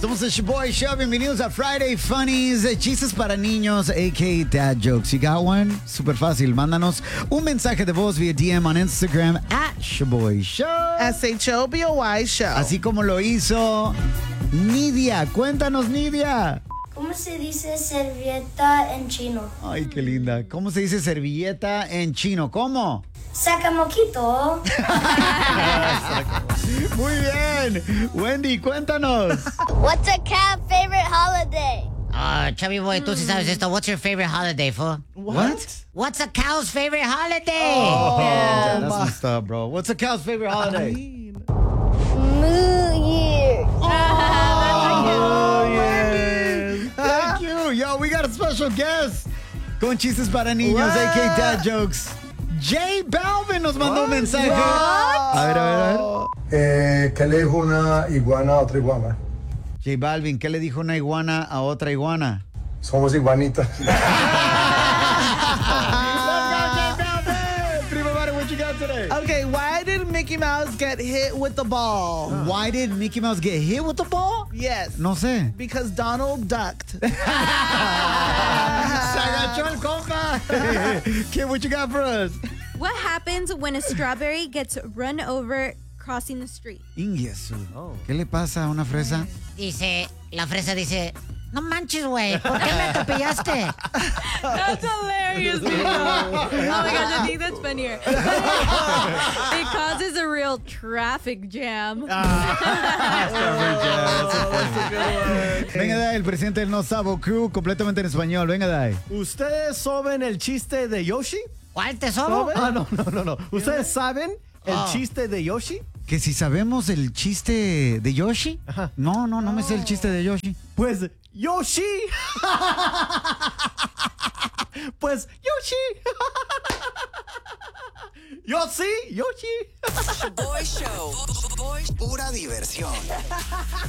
Somos el Shaboy Show. Bienvenidos a Friday Funnies. Chistes para niños, a.k.a. dad jokes. You got one? Súper fácil. Mándanos un mensaje de voz vía DM on Instagram at Shaboy Show. SHOBOY Show. Así como lo hizo Nidia. Cuéntanos, Nidia. ¿Cómo se dice servilleta en chino? Ay, qué linda. ¿Cómo se dice servilleta en chino? ¿Cómo? Sacamoquito. Muy bien. Wendy, cuéntanos. What's a cat's favorite holiday? Chubby boy, tú sí sabes esto. What's your favorite holiday, fool? What? What's a cow's favorite holiday? That's messed up, bro. What's a cow's favorite holiday? New Year. Thank you. Yo, we got a special guest. Con chistes para niños, a.k.a. dad jokes. J Balvin nos mandó un mensaje. A ver. ¿Qué le dijo una iguana a otra iguana? J Balvin, ¿qué le dijo una iguana a otra iguana? Somos iguanitas. Let's go, J Balvin! Primo Mario, what you got today? Okay, why did Mickey Mouse get hit with the ball? Why did Mickey Mouse get hit with the ball? Yes. No sé. Because Donald ducked. Se agachó el compa. Kid, what you got for us? What happens when a strawberry gets run over crossing the street? Ingiesu. ¿Qué le pasa a una fresa? La fresa dice, no manches, güey, ¿por qué me atropellaste? That's hilarious, dude. Oh my gosh, I think that's funnier. It causes a real traffic jam. Venga, Dai, el presidente del No Sabo Crew, completamente en español. Venga, Dai. ¿Ustedes saben el chiste de Yoshi? ¿Cuál tesoro? No. ¿Ustedes saben el chiste de Yoshi? Que si sabemos el chiste de Yoshi. Ajá. No me sé el chiste de Yoshi. Pues Yoshi. Pues Yoshi. Yoshi. Boy Show. Pura diversión.